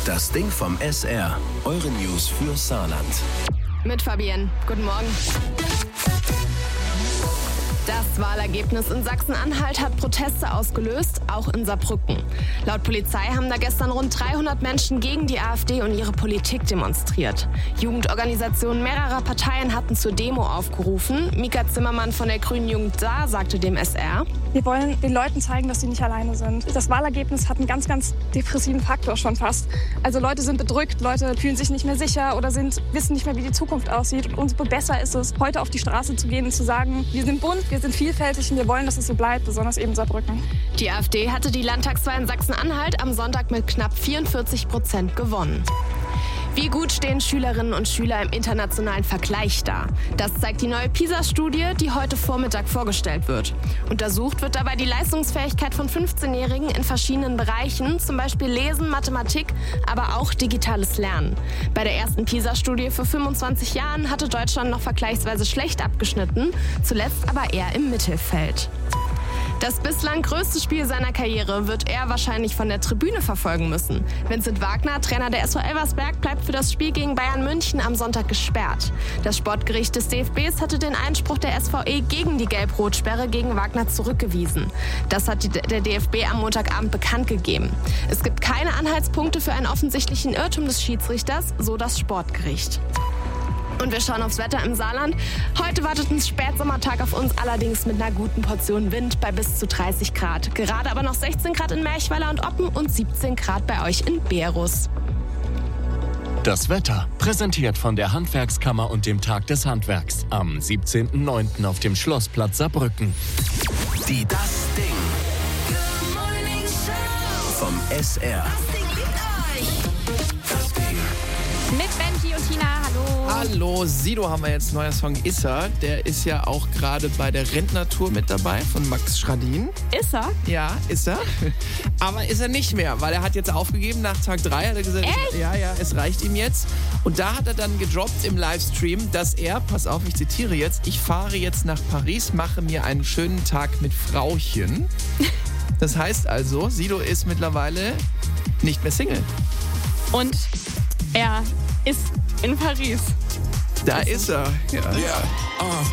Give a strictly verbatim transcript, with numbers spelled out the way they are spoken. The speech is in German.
Das Ding vom S R. Eure News für Saarland. Mit Fabienne. Guten Morgen. Das Wahlergebnis in Sachsen-Anhalt hat Proteste ausgelöst, auch in Saarbrücken. Laut Polizei haben da gestern rund dreihundert Menschen gegen die AfD und ihre Politik demonstriert. Jugendorganisationen mehrerer Parteien hatten zur Demo aufgerufen. Mika Zimmermann von der Grünen Jugend Saar sagte dem S R: Wir wollen den Leuten zeigen, dass sie nicht alleine sind. Das Wahlergebnis hat einen ganz, ganz depressiven Faktor schon fast. Also Leute sind bedrückt, Leute fühlen sich nicht mehr sicher oder sind, wissen nicht mehr, wie die Zukunft aussieht. Und umso besser ist es, heute auf die Straße zu gehen und zu sagen, wir sind bunt, wir sind vielfältig und wir wollen, dass es so bleibt, besonders eben Saarbrücken. Die AfD hatte die Landtagswahl in Sachsen-Anhalt am Sonntag mit knapp vierundvierzig Prozent gewonnen. Wie gut stehen Schülerinnen und Schüler im internationalen Vergleich da? Das zeigt die neue PISA-Studie, die heute Vormittag vorgestellt wird. Untersucht wird dabei die Leistungsfähigkeit von fünfzehnjährigen in verschiedenen Bereichen, zum Beispiel Lesen, Mathematik, aber auch digitales Lernen. Bei der ersten PISA-Studie vor fünfundzwanzig Jahren hatte Deutschland noch vergleichsweise schlecht abgeschnitten, zuletzt aber eher im Mittelfeld. Das bislang größte Spiel seiner Karriere wird er wahrscheinlich von der Tribüne verfolgen müssen. Vincent Wagner, Trainer der S V Elversberg, bleibt für das Spiel gegen Bayern München am Sonntag gesperrt. Das Sportgericht des D F Bs hatte den Einspruch der S V E gegen die Gelb-Rot-Sperre gegen Wagner zurückgewiesen. Das hat die, der D F B am Montagabend bekannt gegeben. Es gibt keine Anhaltspunkte für einen offensichtlichen Irrtum des Schiedsrichters, so das Sportgericht. Und wir schauen aufs Wetter im Saarland. Heute wartet ein Spätsommertag auf uns, allerdings mit einer guten Portion Wind bei bis zu dreißig Grad. Gerade aber noch sechzehn Grad in Merchweiler und Oppen und siebzehn Grad bei euch in Berus. Das Wetter, präsentiert von der Handwerkskammer und dem Tag des Handwerks am siebzehnten neunten auf dem Schlossplatz Saarbrücken. Die Das Ding vom S R. Mit Benji und Tina, hallo. Hallo, Sido haben wir jetzt, neuer Song Issa. Der ist ja auch gerade bei der Rentnertour mit dabei von Max Schradin. Ist er? Ja, ist er. Aber ist er nicht mehr, weil er hat jetzt aufgegeben nach Tag drei. Hat er gesagt, Echt? ja, ja, es reicht ihm jetzt. Und da hat er dann gedroppt im Livestream, dass er, pass auf, ich zitiere jetzt, ich fahre jetzt nach Paris, mache mir einen schönen Tag mit Frauchen. Das heißt also, Sido ist mittlerweile nicht mehr Single. Und er ist in Paris. Da ist er. Ja. Ja, uh,